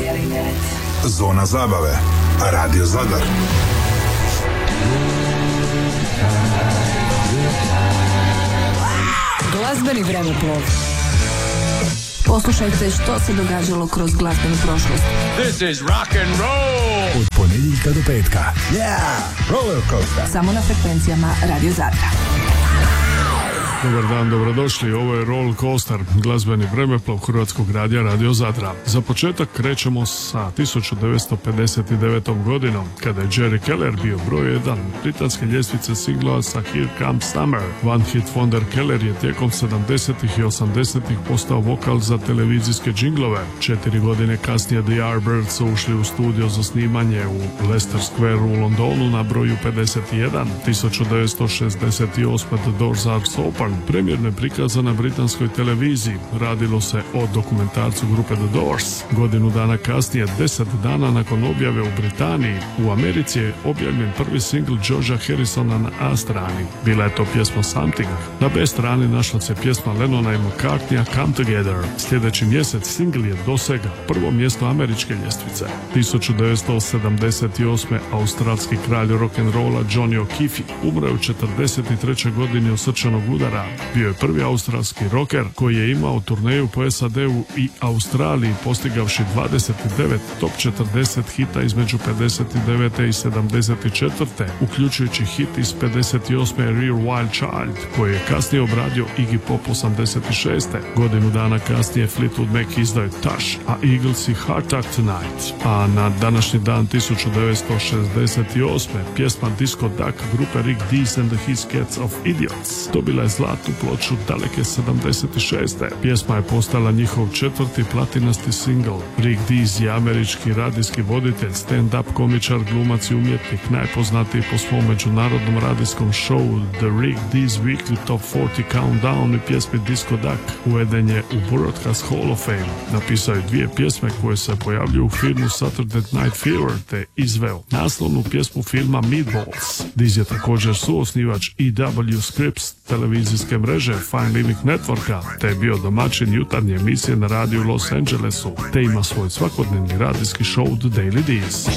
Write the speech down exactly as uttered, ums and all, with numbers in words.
cijeli net. Zona zabave. Radio Zadar. Glazbeni vremeplov. Poslušajte što se događalo kroz glazbenu prošlost. This is rock and roll. Od ponedjeljka do petka. Yeah, roller coaster. Samo na frekvencijama Radio Zadra. Dobar dan, dobrodošli. Ovo je Roller Coaster, glazbeni vremeplov Hrvatskog radija Radio Zadra. Za početak krećemo sa tisuću devetsto pedeset devetom godinom, kada je Jerry Keller bio broj jedan britanske ljestvice singlova sa Here Comes Summer. One Hit Wonder Keller je tijekom sedamdesetih i osamdesetih postao vokal za televizijske džinglove. Četiri godine kasnije The Yardbirds su ušli u studio za snimanje u Leicester Square u Londonu na broju pedeset jedan. tisuću devetsto šezdeset osme The Doors Are Open premjerno je prikazana na britanskoj televiziji. Radilo se o dokumentarcu grupe The Doors. Godinu dana kasnije, deset dana nakon objave u Britaniji, u Americi je objavljen prvi singl Georgea Harrisona na A strani. Bila je to pjesma Something. Na B strani našla se pjesma Lennona i McCartneya Come Together. Sljedeći mjesec singl je dosegao prvo mjesto američke ljestvice. tisuću devetsto sedamdeset osme australski kralj rock'n'rolla Johnny O'Keefe umro je u četrdeset trećoj godini od srčanog udara. Bio je prvi australski rocker koji je imao turneju po S A D-u i Australiji, postigavši dvadeset devet top četrdeset hita između pedeset devete i sedamdeset četvrte, uključujući hit iz pedeset osme Real Wild Child, koji je kasnije obradio Iggy Pop osamdeset šeste. Godinu dana kasnije Fleetwood Mac izdao Touch, a Eagles i Hard Talk Tonight. A na današnji dan tisuću devetsto šezdeset osme pjesma Disco Duck grupe Rick Dees and the His Cats of Idiots dobila je zlatnu ploču daleke sedamdeset šeste. Pjesma je postala njihov četvrti platinasti single. Rick Dees je američki radijski voditelj, stand-up komičar, glumac i umjetnik, najpoznatiji po svom međunarodnom radijskom showu The Rick Dees Weekly Top četrdeset Countdown i pjesmi Disco Duck. Uveden je u Broadcast Hall of Fame. Napisao je dvije pjesme koje se pojavljuju u filmu Saturday Night Fever, te izveo naslovnu pjesmu filma Meatballs. Dees je također suosnivač E W Scripps televizijske mreže Fine Living Networka, te je bio domaćin jutarnje emisije na radiju u Los Angelesu, te ima svoj svakodnevni radijski show The Daily Dees.